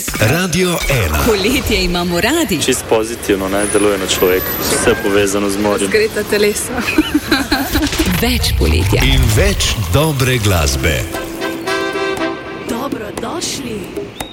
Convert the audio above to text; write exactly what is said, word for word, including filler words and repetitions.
Radio ena. Poletje imamo radi. Čist pozitivno, ne, deluje na človeka. Vse povezano z morjem. Zgreta telesa. Več poletja. In več dobre glasbe. Dobrodošli.